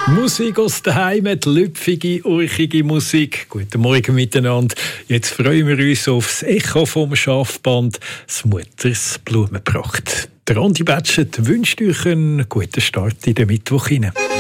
Musik aus der Heimat, lüpfige, urchige Musik. Guten Morgen miteinander. Jetzt freuen wir uns aufs Echo vom Schafband, das Mutters Blumenpracht. Der Andi Betschet wünscht euch einen guten Start in den Mittwoch hinein.